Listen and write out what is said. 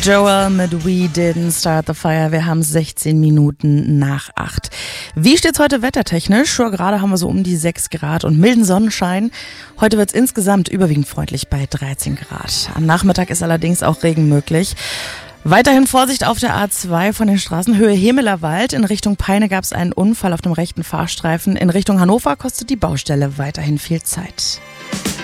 Joel mit We Didn't Start the Fire. Wir haben 16 Minuten nach 8. Wie steht's heute wettertechnisch? Schon gerade haben wir so um die 6 Grad und milden Sonnenschein. Heute wird's insgesamt überwiegend freundlich bei 13 Grad. Am Nachmittag ist allerdings auch Regen möglich. Weiterhin Vorsicht auf der A2 von den Straßen Höhe Hemelerwald. In Richtung Peine gab es einen Unfall auf dem rechten Fahrstreifen. In Richtung Hannover kostet die Baustelle weiterhin viel Zeit.